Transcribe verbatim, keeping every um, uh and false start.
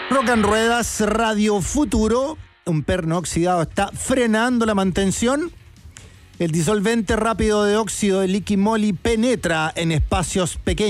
Rock and Ruedas, Radio Futuro. Un perno oxidado está frenando la mantención. El disolvente rápido de óxido de liqui moly penetra en espacios pequeños